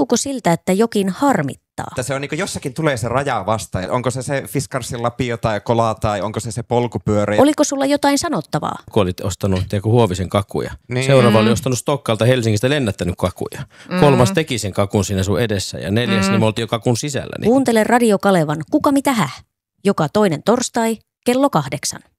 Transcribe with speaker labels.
Speaker 1: Tuntuuko siltä, että jokin harmittaa?
Speaker 2: Että se on niin jossakin tulee se raja vastaan. Onko se Fiskarsin lapio tai kola tai onko se polkupyörä?
Speaker 1: Oliko sulla jotain sanottavaa?
Speaker 3: Kun olit ostanut Huovisen kakuja. Niin. Seuraava oli ostanut Stokkalta Helsingistä lennättänyt kakuja. 3. teki sen kakun siinä sun edessä ja 4. niin me oltiin jo kakun sisällä. Niin.
Speaker 1: Kuuntele Radio Kalevan Kuka mitä häh? Joka toinen torstai kello 8.